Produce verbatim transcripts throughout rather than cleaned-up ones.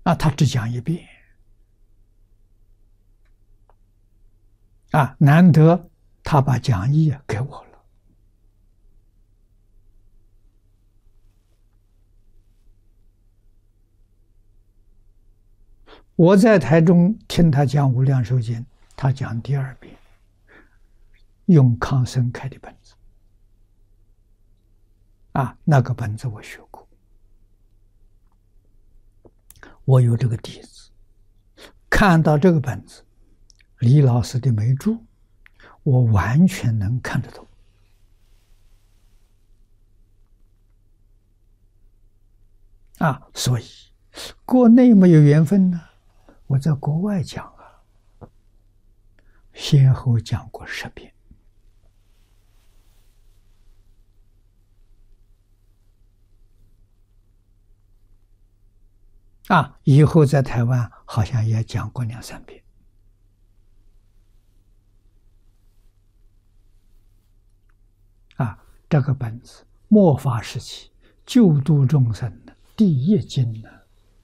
啊，他只讲一遍啊，难得他把讲义给我了。我在台中听他讲《无量寿经》，他讲第二遍，用康生开的本子啊，那个本子我学过，我有这个底子。看到这个本子，李老师的眉注，我完全能看得懂啊。所以国内没有缘分呢，我在国外讲啊，先后讲过十遍啊，以后在台湾好像也讲过两三遍啊。这个本子末法时期救度众生的第一经呢，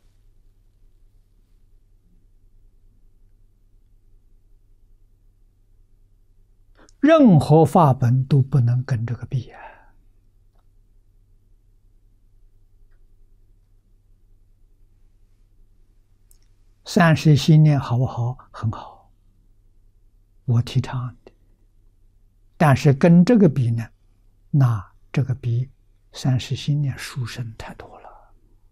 任何法本都不能跟这个比啊。三十心念好不好？很好，我提倡的。但是跟这个比呢，那这个比三十心念殊胜太多了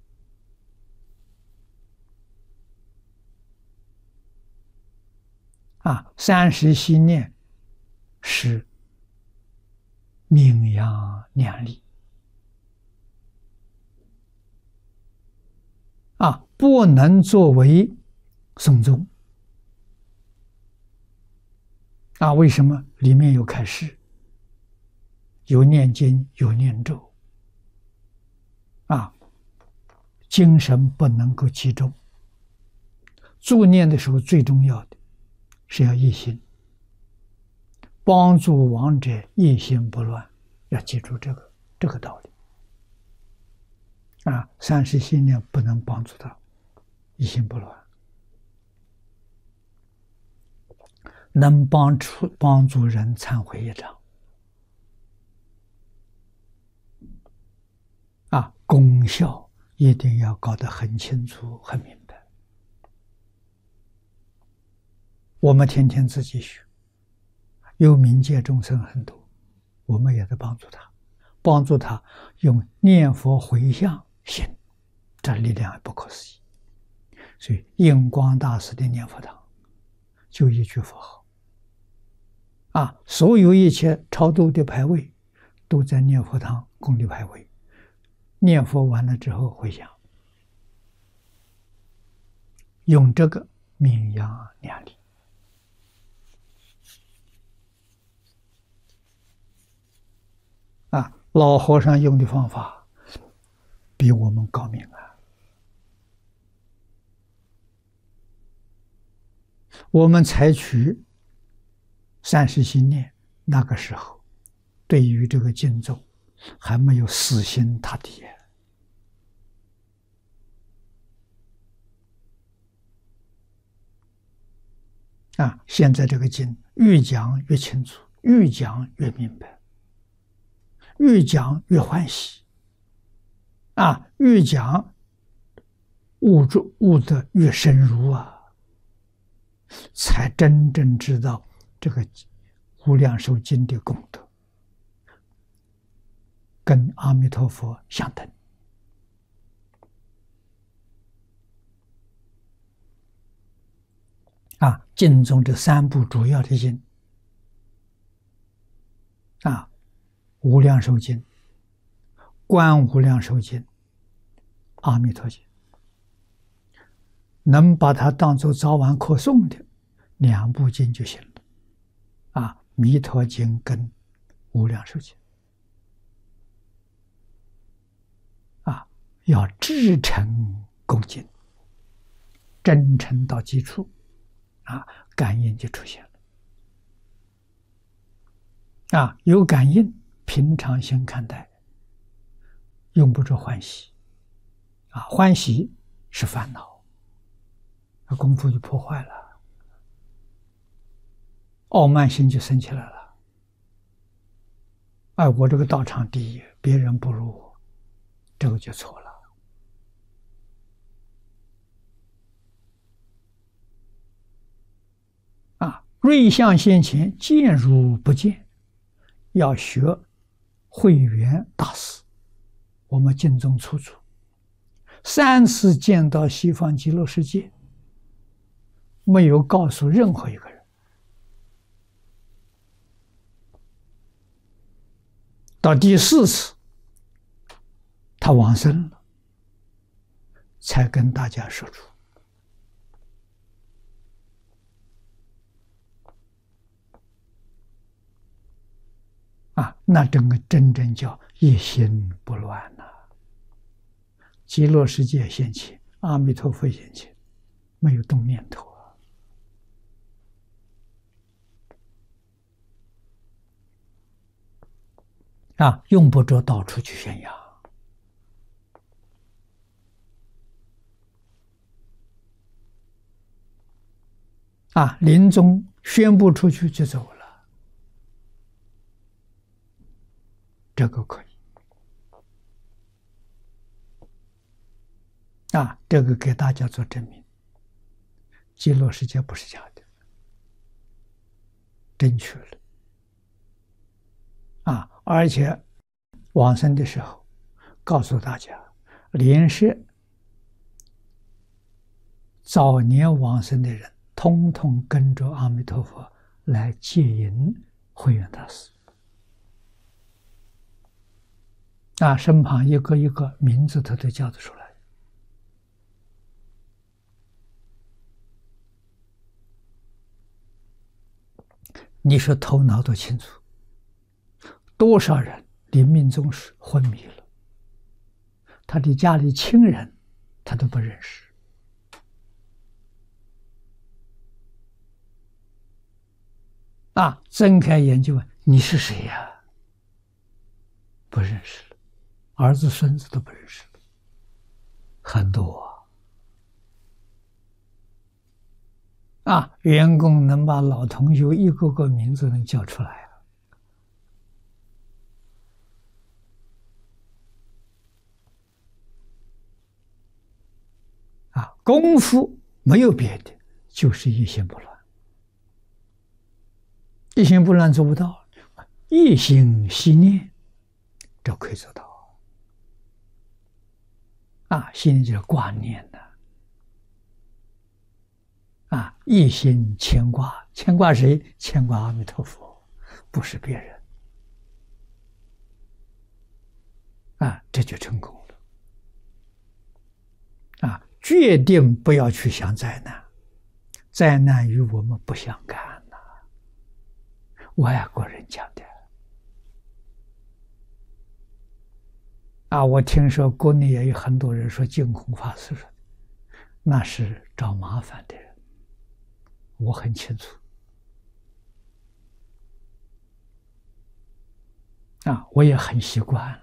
啊！三十心念是名扬量丽啊，不能作为诵宗啊？为什么？里面有开示，有念经，有念咒啊，精神不能够集中。助念的时候，最重要的是要一心，帮助亡者一心不乱，要记住这个这个道理啊。三十心念不能帮助他一心不乱，能帮助帮助人忏悔业障啊，功效一定要搞得很清楚、很明白。我们天天自己学，有冥界众生很多，我们也在帮助他，帮助他用念佛回向心，这力量不可思议。所以印光大师的念佛堂就一句佛号啊，所有一切超度的牌位都在念佛堂供的牌位，念佛完了之后回向，用这个名扬量丽啊。老和尚用的方法比我们高明啊。我们采取三十心念，那个时候对于这个经咒还没有死心塌地啊。现在这个经越讲越清楚，越讲越明白，越讲越欢喜啊，越讲悟住悟得越深入啊，才真正知道这个无量寿经的功德跟阿弥陀佛相等啊。经中这三部主要的经啊，无量寿经、观无量寿经、阿弥陀经，能把它当作早晚课诵的两部经就行了啊，弥陀经跟无量寿经啊，要至诚恭敬，真诚到基础啊，感应就出现了啊。有感应，平常心看待，用不着欢喜啊，欢喜是烦恼功夫就破坏了，傲慢心就生起来了。哎，我这个道场第一，别人不如我，这个就错了。啊，瑞相先前见如不见，要学慧远大师，我们经中出处，三次见到西方极乐世界，没有告诉任何一个人。到第四次，他往生了，才跟大家说出。啊，那整个真正叫一心不乱呐、啊！极乐世界现前，阿弥陀佛现前，没有动念头啊！啊，用不着到处去宣扬。啊，临终宣布出去就走了，这个可以。啊，这个给大家做证明，极乐世界不是假的，正确了。啊，而且往生的时候告诉大家，连是早年往生的人，通通跟着阿弥陀佛来接引慧远大师。啊，身旁一个一个名字他都叫得出来。你说头脑都清楚，多少人临命终时昏迷了，他的家里亲人他都不认识。啊，睁开眼就问你是谁呀、啊？不认识了，儿子孙子都不认识了，很多啊。啊，员工能把老同学一个个名字能叫出来啊！啊，功夫没有别的，就是一心不乱。一心不乱做不到，一心系念，这可以做到。啊，心里就是挂念的。啊，一心牵挂，牵挂谁？牵挂阿弥陀佛，不是别人。啊，这就成功了。啊，决定不要去想灾难，灾难与我们不相干呐、啊。外国人讲的。啊，我听说国内也有很多人说净空法师说，那是找麻烦的人。我很清楚，啊，我也很习惯了。